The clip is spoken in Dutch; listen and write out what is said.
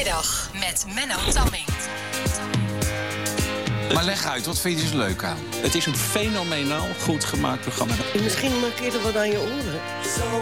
Vrijdagmiddag met Menno Tamming. Maar leg uit, wat vind je dus leuk aan? Het is een fenomenaal goed gemaakt programma. Misschien markeerde wat aan je oren.